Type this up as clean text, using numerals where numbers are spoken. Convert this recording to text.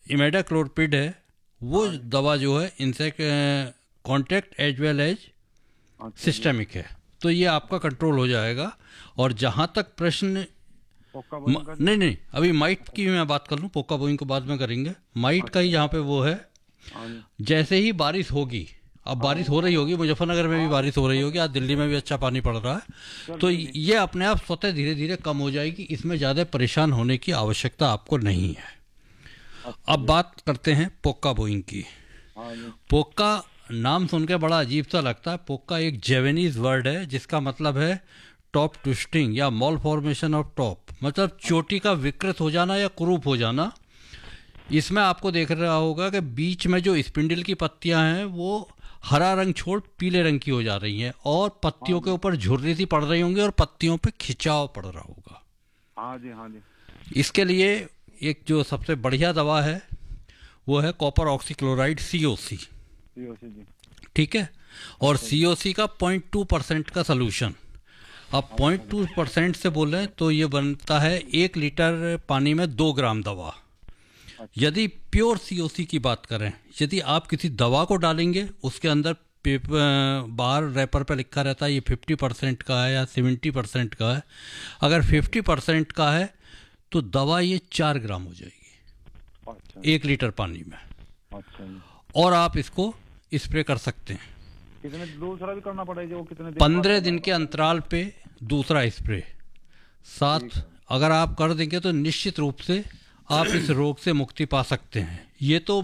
इमेडाक्लोप्रिड है वो हाँ जी। दवा जो है insect contact as well as अच्छा जी। सिस्टेमिक है, तो ये आपका कंट्रोल हो जाएगा। और जहाँ तक प्रश्न पोका बोइंग का जी। नहीं नहीं, अभी माइट की मैं बात कर लूँ, पोका बोइंग को बाद में करेंगे। माइट का ही अच्छा। यहाँ पे वो है, हाँ जी। जैसे ही बारिश होगी, अब हाँ बारिश हो रही होगी, मुजफ्फरनगर में भी हाँ। बारिश हो रही होगी, आज दिल्ली में भी अच्छा पानी पड़ रहा है, तो चलिए जी। ये अपने आप स्वतः धीरे धीरे कम हो जाएगी, इसमें ज़्यादा परेशान होने की आवश्यकता आपको नहीं है। अच्छा अब जी। बात करते हैं पोक्का बोइंग की। हाँ जी। पोक्का नाम सुन के बड़ा अजीब सा लगता है। पोक्का एक जैवनीज वर्ड है जिसका मतलब है टॉप ट्विस्टिंग या मॉल फॉर्मेशन ऑफ टॉप, मतलब चोटी का विकृत हो जाना या कुरूप हो जाना। इसमें आपको देख रहा होगा कि बीच में जो स्पिंडल की पत्तियां हैं वो हरा रंग छोड़ पीले रंग की हो जा रही हैं, और हाँ पत्तियों के जी। ऊपर झुर्री सी पड़ रही होंगी और पत्तियों पे खिंचाव पड़ रहा होगा। हाँ जी। हाँ जी। इसके लिए एक जो सबसे बढ़िया दवा है वो है कॉपर ऑक्सीक्लोराइड, COC। सीओसी जी। ठीक है, और अच्छा जी। COC का 0.2% का सोल्यूशन। अब अच्छा जी। 0.2% से बोलें तो ये बनता है 1 लीटर पानी में 2 ग्राम दवा। अच्छा। यदि प्योर COC की बात करें, यदि आप किसी दवा को डालेंगे उसके अंदर बाहर रैपर पे लिखा रहता है ये 50% का है या 70% का है, अगर 50% का है तो दवा ये 4 ग्राम हो जाएगी अच्छा। 1 लीटर पानी में, अच्छा जी। और आप इसको स्प्रे कर सकते हैं। कितने दूसरा भी करना पड़ेगा वो कितने दिन बाद 15 करना दिन के पड़ेगा? अंतराल पे दूसरा स्प्रे ठीक साथ है। अगर आप कर देंगे तो निश्चित रूप से आप इस रोग से मुक्ति पा सकते हैं। ये तो